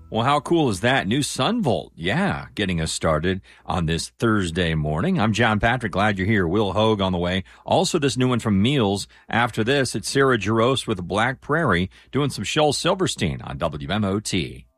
Well, how cool is that? New Sunvolt. Yeah, getting us started on this Thursday morning. I'm John Patrick. Glad you're here. Will Hogue on the way. Also, this new one from Meals. After this, it's Sarah Jaros with Black Prairie doing some Shel Silverstein on WMOT.